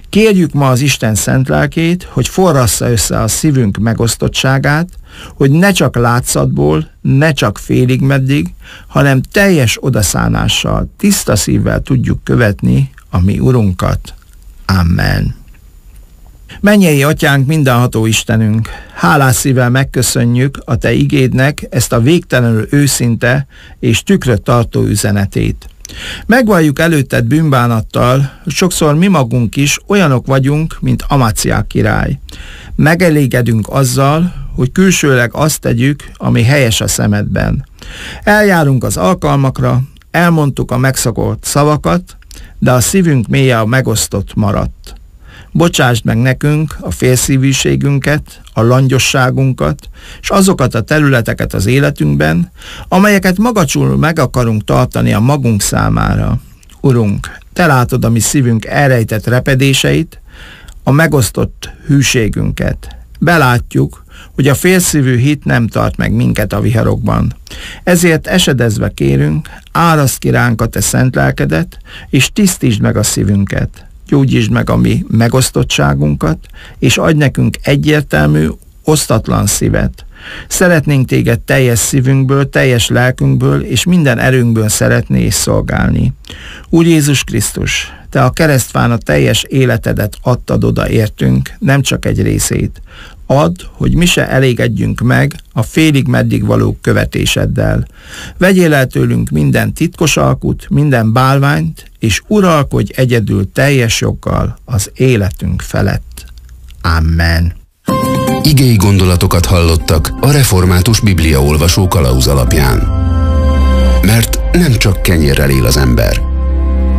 Kérjük ma az Isten szent lelkét, hogy forrassza össze a szívünk megosztottságát, hogy ne csak látszatból, ne csak félig meddig, hanem teljes odaszánással, tiszta szívvel tudjuk követni a mi Urunkat. Amen. Mennyei Atyánk, mindenható Istenünk, hálás szívvel megköszönjük a Te igédnek ezt a végtelenül őszinte és tükröt tartó üzenetét. Megvalljuk előtted bűnbánattal, hogy sokszor mi magunk is olyanok vagyunk, mint Amáciák király. Megelégedünk azzal, hogy külsőleg azt tegyük, ami helyes a szemedben. Eljárunk az alkalmakra, elmondtuk a megszokott szavakat, de a szívünk mélye a megosztott maradt. Bocsásd meg nekünk a félszívűségünket, a langyosságunkat, és azokat a területeket az életünkben, amelyeket magacsul meg akarunk tartani a magunk számára. Urunk, Te látod a mi szívünk elrejtett repedéseit, a megosztott hűségünket. Belátjuk, hogy a félszívű hit nem tart meg minket a viharokban. Ezért esedezve kérünk, áraszd ki ránk a Te szent lelkedet, és tisztítsd meg a szívünket. Gyógyítsd meg a mi megosztottságunkat, és adj nekünk egyértelmű, osztatlan szívet. Szeretnénk Téged teljes szívünkből, teljes lelkünkből és minden erőnkből szeretni és szolgálni. Úr Jézus Krisztus, Te a keresztfán a teljes életedet adtad oda értünk, nem csak egy részét. Add, hogy mi se elégedjünk meg a félig meddig való követéseddel. Vegyél el tőlünk minden titkos alkut, minden bálványt, és uralkodj egyedül teljes joggal az életünk felett. Amen. Igei gondolatokat hallottak a Református Bibliaolvasó kalauz alapján. Mert nem csak kenyérrel él az ember,